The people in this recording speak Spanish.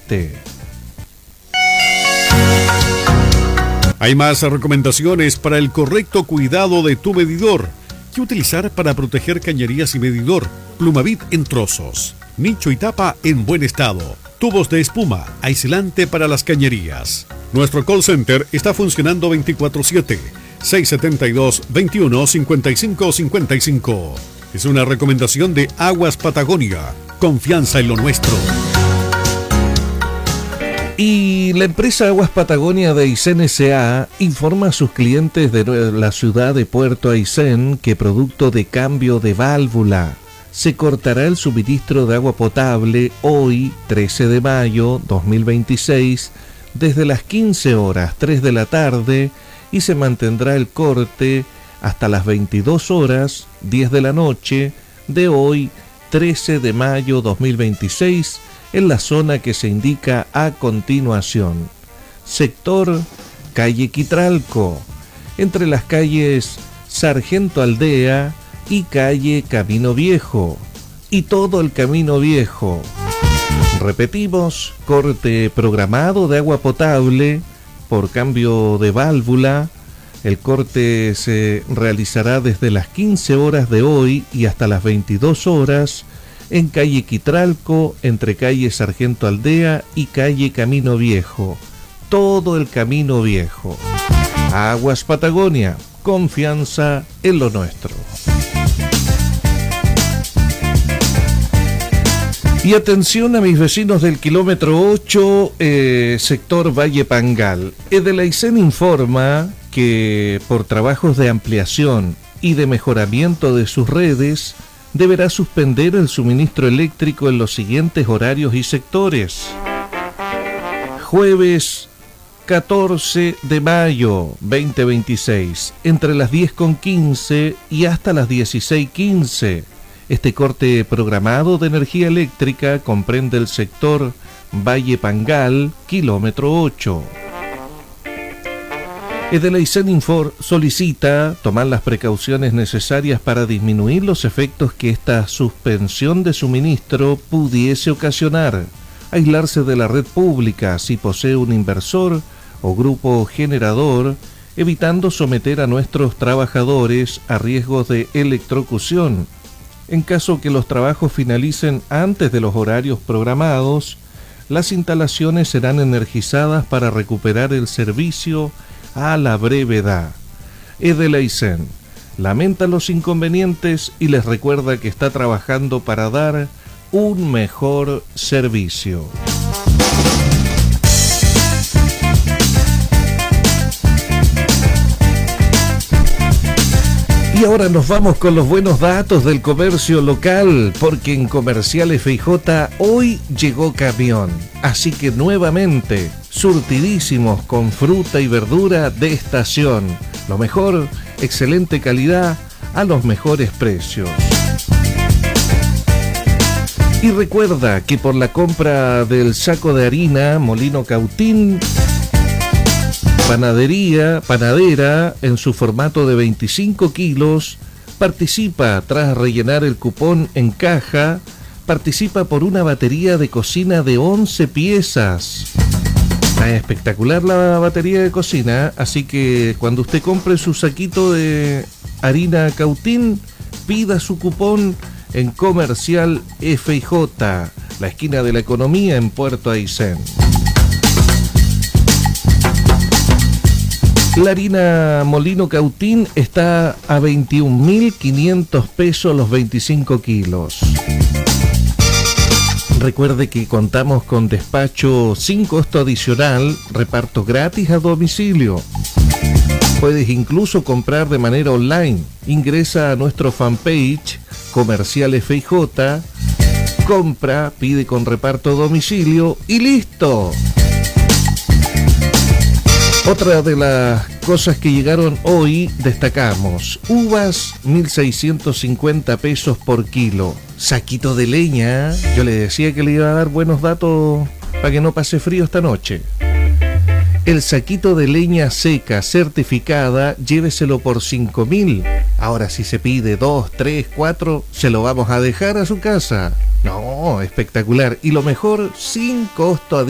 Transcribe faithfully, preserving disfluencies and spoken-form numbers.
Oeste. Hay más recomendaciones para el correcto cuidado de tu medidor. ¿Qué utilizar para proteger cañerías y medidor? Plumavit en trozos, nicho y tapa en buen estado, tubos de espuma, aislante para las cañerías. Nuestro call center está funcionando veinticuatro siete, seis siete dos, veintiuno cincuenta y cinco cincuenta y cinco. Es una recomendación de Aguas Patagonia. Confianza en lo nuestro. Y la empresa Aguas Patagonia de Aysén S A informa a sus clientes de la ciudad de Puerto Aysén que producto de cambio de válvula se cortará el suministro de agua potable hoy, trece de mayo dos mil veintiséis, desde las quince horas tres de la tarde y se mantendrá el corte hasta las veintidós horas diez de la noche de hoy, trece de mayo dos mil veintiséis, en la zona que se indica a continuación. Sector calle Quitralco, entre las calles Sargento Aldea y calle Camino Viejo, y todo el Camino Viejo. Repetimos, corte programado de agua potable por cambio de válvula. El corte se realizará desde las quince horas de hoy y hasta las veintidós horas en calle Quitralco, entre calle Sargento Aldea y calle Camino Viejo. Todo el Camino Viejo. Aguas Patagonia, confianza en lo nuestro. Y atención a mis vecinos del kilómetro ocho, eh, sector Valle Pangal. Edelaicén informa que por trabajos de ampliación y de mejoramiento de sus redes, deberá suspender el suministro eléctrico en los siguientes horarios y sectores. Jueves catorce de mayo veinte veintiséis, entre las diez con quince y hasta las dieciséis quince. Este corte programado de energía eléctrica comprende el sector Valle Pangal, kilómetro ocho. Edelaicén Infor solicita tomar las precauciones necesarias para disminuir los efectos que esta suspensión de suministro pudiese ocasionar. Aislarse de la red pública si posee un inversor o grupo generador, evitando someter a nuestros trabajadores a riesgos de electrocución. En caso que los trabajos finalicen antes de los horarios programados, las instalaciones serán energizadas para recuperar el servicio a la brevedad. Edelaicén lamenta los inconvenientes y les recuerda que está trabajando para dar un mejor servicio. Y ahora nos vamos con los buenos datos del comercio local, porque en Comercial F I J hoy llegó camión. Así que nuevamente, surtidísimos con fruta y verdura de estación. Lo mejor, excelente calidad a los mejores precios. Y recuerda que por la compra del saco de harina Molino Cautín, Panadería, panadera, en su formato de veinticinco kilos, participa tras rellenar el cupón en caja, participa por una batería de cocina de once piezas. Está espectacular la batería de cocina, así que cuando usted compre su saquito de harina Cautín, pida su cupón en Comercial F I J, la esquina de la economía en Puerto Aysén. La harina Molino Cautín está a veintiún mil quinientos pesos los veinticinco kilos. Recuerde que contamos con despacho sin costo adicional, reparto gratis a domicilio. Puedes incluso comprar de manera online. Ingresa a nuestro fanpage Comercial F I J, compra, pide con reparto a domicilio y listo. Otra de las cosas que llegaron hoy, destacamos, uvas mil seiscientos cincuenta pesos por kilo, saquito de leña, yo le decía que le iba a dar buenos datos para que no pase frío esta noche. El saquito de leña seca certificada, lléveselo por cinco mil. Ahora si se pide dos, tres, cuatro, se lo vamos a dejar a su casa. No, espectacular. Y lo mejor, sin costo adicional.